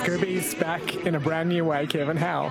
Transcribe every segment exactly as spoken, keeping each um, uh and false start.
Scooby's back in a brand new way, Kevin. How?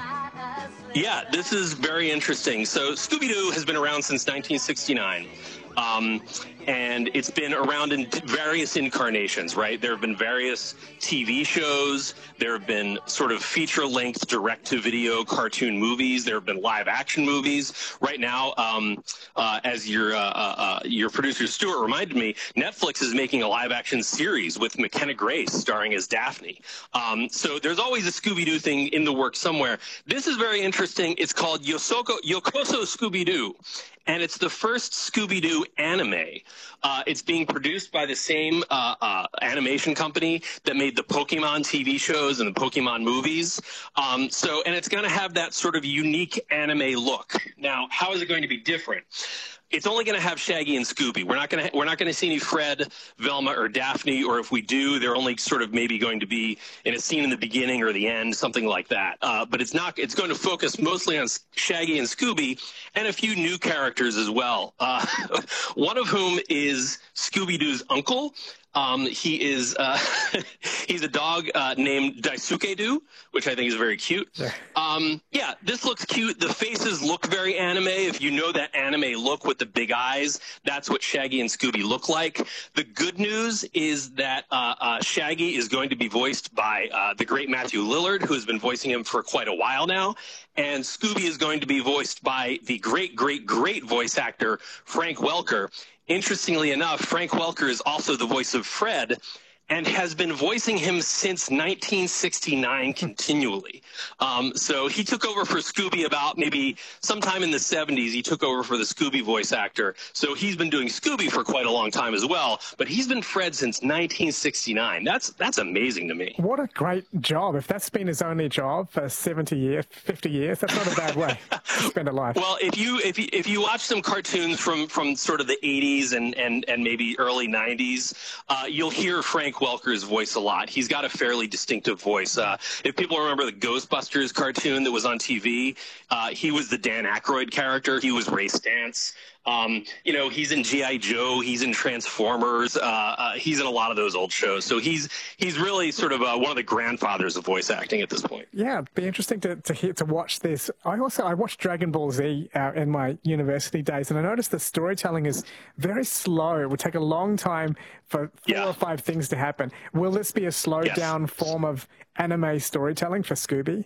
Yeah, this is very interesting. So Scooby-Doo has been around since nineteen sixty-nine. Um, and it's been around in various incarnations, right? There have been various T V shows. There have been sort of feature-length, direct-to-video cartoon movies. There have been live-action movies. Right now, um, uh, as your uh, uh, your producer Stuart reminded me, Netflix is making a live-action series with McKenna Grace starring as Daphne. Um, so there's always a Scooby-Doo thing in the works somewhere. This is very interesting. It's called Yosoko, Yokoso Scooby-Doo. And it's the first Scooby-Doo anime. Uh, it's being produced by the same uh, uh, animation company that made the Pokemon T V shows and the Pokemon movies. Um, so, and it's going to have that sort of unique anime look. Now, how is it going to be different? It's only going to have Shaggy and Scooby. We're not going to we're not going to see any Fred, Velma, or Daphne. Or if we do, they're only sort of maybe going to be in a scene in the beginning or the end, something like that. Uh, but it's not. It's going to focus mostly on Shaggy and Scooby, and a few new characters as well. Uh, one of whom is Scooby-Doo's uncle. Um, he is uh, he's a dog uh, named Daisuke-Doo, which I think is very cute. Um, yeah, this looks cute. The faces look very anime. If you know that anime look with the big eyes, that's what Shaggy and Scooby look like. The good news is that uh, uh, Shaggy is going to be voiced by uh, the great Matthew Lillard, who has been voicing him for quite a while now. And Scooby is going to be voiced by the great, great, great voice actor, Frank Welker. Interestingly enough, Frank Welker is also the voice of Fred and has been voicing him since nineteen sixty-nine continually. Um, so he took over for Scooby about maybe sometime in the seventies. He took over for the Scooby voice actor. So he's been doing Scooby for quite a long time as well. But he's been Fred since nineteen sixty-nine. That's that's amazing to me. What a great job. If that's been his only job for seventy years, fifty years, that's not a bad way to spend a life. Well, if you if you, if you watch some cartoons from, from sort of the eighties and, and, and maybe early nineties, uh, you'll hear Frank Welker's voice a lot. He's got a fairly distinctive voice. Uh, if people remember the Ghostbusters cartoon that was on T V, uh, he was the Dan Aykroyd character. He was Ray Stantz. Um, you know, he's in G I Joe. He's in Transformers. Uh, uh, he's in a lot of those old shows. So he's he's really sort of uh, one of the grandfathers of voice acting at this point. Yeah, it'd be interesting to to, hear, to watch this. I also I watched Dragon Ball Z uh, in my university days, and I noticed the storytelling is very slow. It would take a long time for four yeah. or five things to happen. Will this be a slowed yes. down form of anime storytelling for Scooby?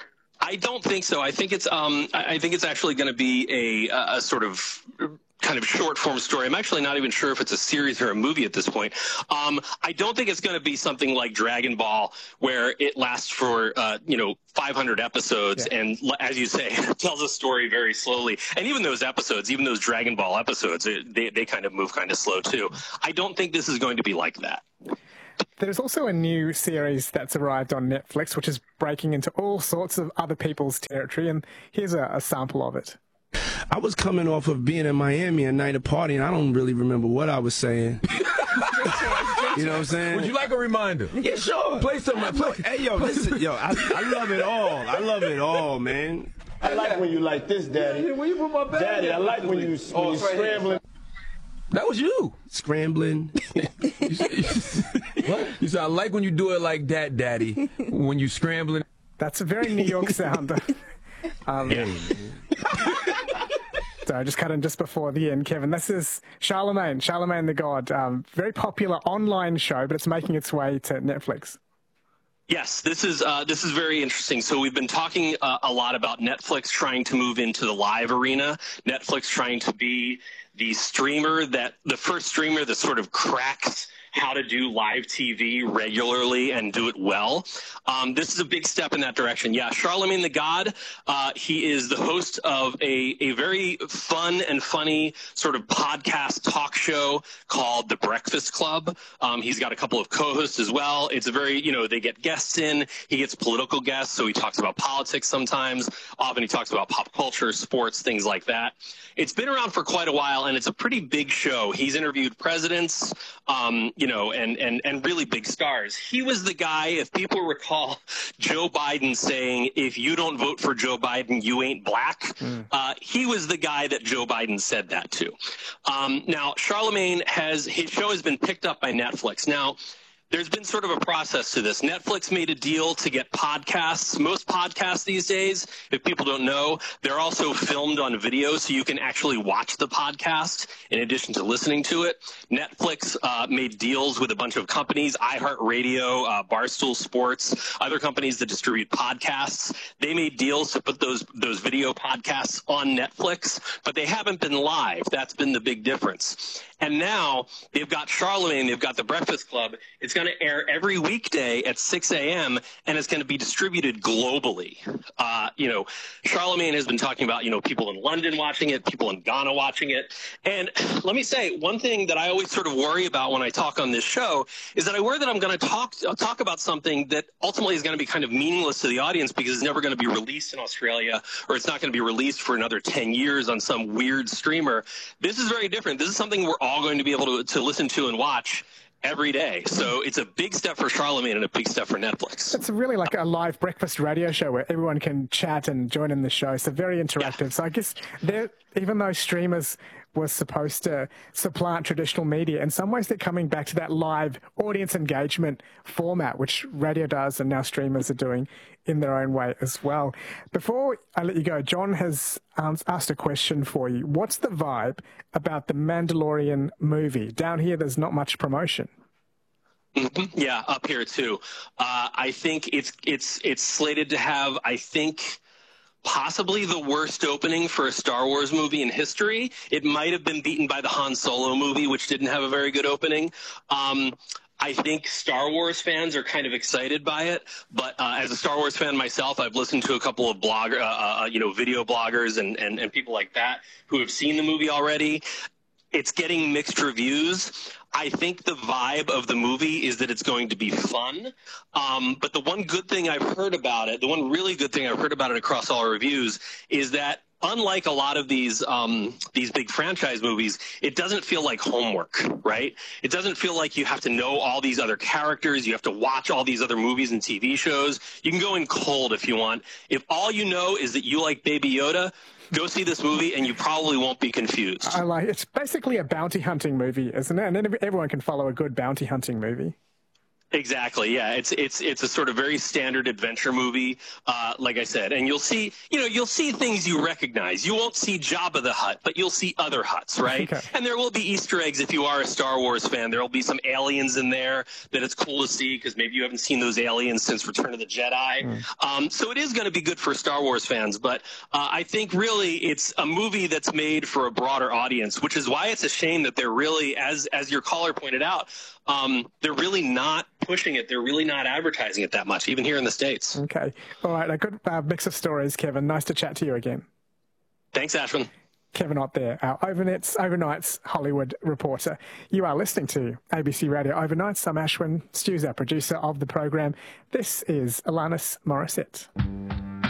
I don't think so. I think it's um I think it's actually going to be a a sort of kind of short form story. I'm actually not even sure if it's a series or a movie at this point. Um, I don't think it's going to be something like Dragon Ball where it lasts for uh, you know five hundred episodes yeah. and, as you say, tells a story very slowly. And even those episodes, even those Dragon Ball episodes, they they kind of move kind of slow too. I don't think this is going to be like that. There's also a new series that's arrived on Netflix, which is breaking into all sorts of other people's territory, and here's a, a sample of it. I was coming off of being in Miami a night of party, and I don't really remember what I was saying. You know what I'm saying? Would you like a reminder? Yeah, sure. Play something. Play. Hey, yo, listen, yo, I, I love it all. I love it all, man. I like when you like this, Daddy. Where you put my bag? Daddy, I like when you when oh, you scrambling. That was you. Scrambling. you, said, you, what? You said, I like when you do it like that, Daddy, when you scrambling. That's a very New York sound. um, yeah. So I just cut in just before the end, Kevin. This is Charlemagne, Charlemagne the God. Um, very popular online show, but it's making its way to Netflix. Yes, this is uh, this is very interesting. So we've been talking uh, a lot about Netflix trying to move into the live arena, Netflix trying to be the streamer that the first streamer that sort of cracks how to do live T V regularly and do it well. Um, this is a big step in that direction. Yeah, Charlemagne the God, uh, he is the host of a, a very fun and funny sort of podcast talk show called The Breakfast Club. Um, he's got a couple of co-hosts as well. It's a very, you know, they get guests in. He gets political guests, so he talks about politics sometimes. Often he talks about pop culture, sports, things like that. It's been around for quite a while, and it's a pretty big show. He's interviewed presidents, um, you know, and, and, and really big stars. He was the guy, if people recall, Joe Biden saying, if you don't vote for Joe Biden, you ain't black. Mm. Uh, he was the guy that Joe Biden said that to. Um, now, Charlemagne has, his show has been picked up by Netflix. Now, there's been sort of a process to this. Netflix made a deal to get podcasts. Most podcasts these days, if people don't know, they're also filmed on video, so you can actually watch the podcast in addition to listening to it. Netflix uh, made deals with a bunch of companies, iHeartRadio, uh, Barstool Sports, other companies that distribute podcasts. They made deals to put those those video podcasts on Netflix, but they haven't been live. That's been the big difference. And now they've got Charlemagne, they've got The Breakfast Club. It's going to air every weekday at six a.m. and it's going to be distributed globally. Uh, you know, Charlemagne has been talking about, you know, people in London watching it, people in Ghana watching it. And let me say, one thing that I always sort of worry about when I talk on this show is that I worry that I'm going to talk talk about something that ultimately is going to be kind of meaningless to the audience because it's never going to be released in Australia, or it's not going to be released for another ten years on some weird streamer. This is very different. This is something we're all going to be able to, to listen to and watch every day. So it's a big step for Charlemagne and a big step for Netflix. It's really like a live breakfast radio show where everyone can chat and join in the show. So very interactive. Yeah. So I guess even though streamers was supposed to supplant traditional media, in some ways they're coming back to that live audience engagement format, which radio does and now streamers are doing in their own way as well. Before I let you go, John has um, asked a question for you. What's the vibe about the Mandalorian movie? Down here, there's not much promotion. Mm-hmm. Yeah, up here too. Uh, I think it's it's it's slated to have, I think, possibly the worst opening for a Star Wars movie in history. It might have been beaten by the Han Solo movie, which didn't have a very good opening. Um, I think Star Wars fans are kind of excited by it, but uh, as a Star Wars fan myself, I've listened to a couple of blogger, uh, uh, you know, video bloggers and, and, and people like that who have seen the movie already. It's getting mixed reviews. I think the vibe of the movie is that it's going to be fun. Um, but the one good thing I've heard about it, the one really good thing I've heard about it across all reviews is that unlike a lot of these um, these big franchise movies, it doesn't feel like homework, right? It doesn't feel like you have to know all these other characters. You have to watch all these other movies and T V shows. You can go in cold if you want. If all you know is that you like Baby Yoda, go see this movie and you probably won't be confused. I like it's basically a bounty hunting movie, isn't it? And then everyone can follow a good bounty hunting movie. Exactly. Yeah, it's it's it's a sort of very standard adventure movie, uh, like I said, and you'll see, you know, you'll see things you recognize. You won't see Jabba the Hutt, but you'll see other Hutts, right? Okay. And there will be Easter eggs if you are a Star Wars fan. There will be some aliens in there that it's cool to see because maybe you haven't seen those aliens since Return of the Jedi. Mm. Um, so it is going to be good for Star Wars fans, but uh, I think really it's a movie that's made for a broader audience, which is why it's a shame that they're really, as as your caller pointed out, um, they're really not pushing it. They're really not advertising it that much, even here in the States. Okay. All right. A good uh, mix of stories, Kevin. Nice to chat to you again. Thanks, Ashwin. Kevin Ott there, our Overnight's, Overnight's Hollywood reporter. You are listening to A B C Radio Overnights. I'm Ashwin. Stu's our producer of the program. This is Alanis Morissette.